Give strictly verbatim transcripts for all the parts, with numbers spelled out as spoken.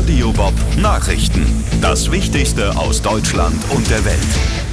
Radio Bob Nachrichten. Das Wichtigste aus Deutschland und der Welt.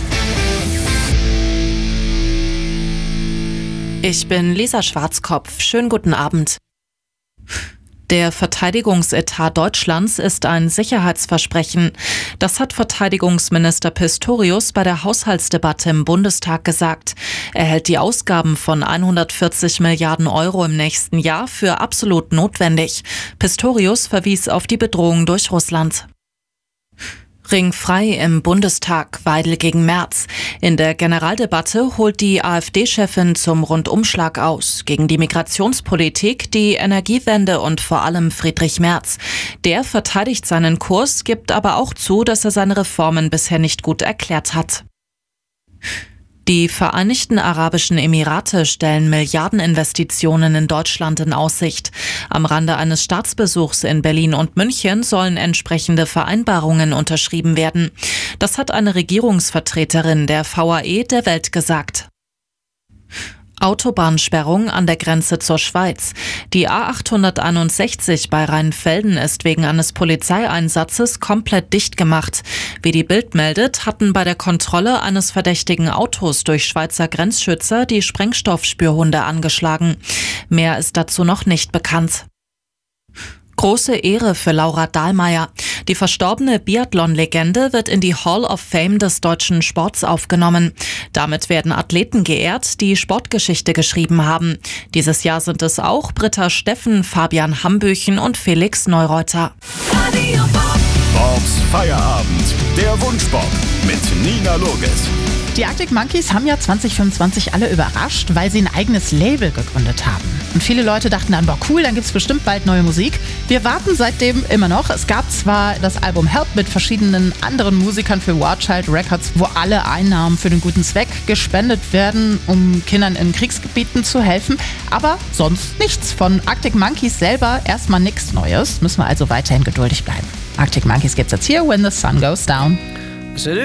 Ich bin Lisa Schwarzkopf. Schönen guten Abend. Der Verteidigungsetat Deutschlands ist ein Sicherheitsversprechen. Das hat Verteidigungsminister Pistorius bei der Haushaltsdebatte im Bundestag gesagt. Er hält die Ausgaben von hundertvierzig Milliarden Euro im nächsten Jahr für absolut notwendig. Pistorius verwies auf die Bedrohung durch Russland. Ringfrei im Bundestag, Weidel gegen Merz. In der Generaldebatte holt die AfD-Chefin zum Rundumschlag aus. Gegen die Migrationspolitik, die Energiewende und vor allem Friedrich Merz. Der verteidigt seinen Kurs, gibt aber auch zu, dass er seine Reformen bisher nicht gut erklärt hat. Die Vereinigten Arabischen Emirate stellen Milliardeninvestitionen in Deutschland in Aussicht. Am Rande eines Staatsbesuchs in Berlin und München sollen entsprechende Vereinbarungen unterschrieben werden. Das hat eine Regierungsvertreterin der V A E der Welt gesagt. Autobahnsperrung an der Grenze zur Schweiz. Die A achthunderteinundsechzig bei Rheinfelden ist wegen eines Polizeieinsatzes komplett dicht gemacht. Wie die Bild meldet, hatten bei der Kontrolle eines verdächtigen Autos durch Schweizer Grenzschützer die Sprengstoffspürhunde angeschlagen. Mehr ist dazu noch nicht bekannt. Große Ehre für Laura Dahlmeier. Die verstorbene Biathlon-Legende wird in die Hall of Fame des deutschen Sports aufgenommen. Damit werden Athleten geehrt, die Sportgeschichte geschrieben haben. Dieses Jahr sind es auch Britta Steffen, Fabian Hambüchen und Felix Neureuter. Bobs Feierabend, der Wunschbob mit Nina Loges. Die Arctic Monkeys haben ja zwanzig fünfundzwanzig alle überrascht, weil sie ein eigenes Label gegründet haben. Und viele Leute dachten dann, boah cool, dann gibt's bestimmt bald neue Musik. Wir warten seitdem immer noch. Es gab zwar das Album Help mit verschiedenen anderen Musikern für War Child Records, wo alle Einnahmen für den guten Zweck gespendet werden, um Kindern in Kriegsgebieten zu helfen. Aber sonst nichts. Von Arctic Monkeys selber erstmal nichts Neues. Müssen wir also weiterhin geduldig bleiben. Arctic Monkeys gibt's jetzt hier, When the Sun Goes Down.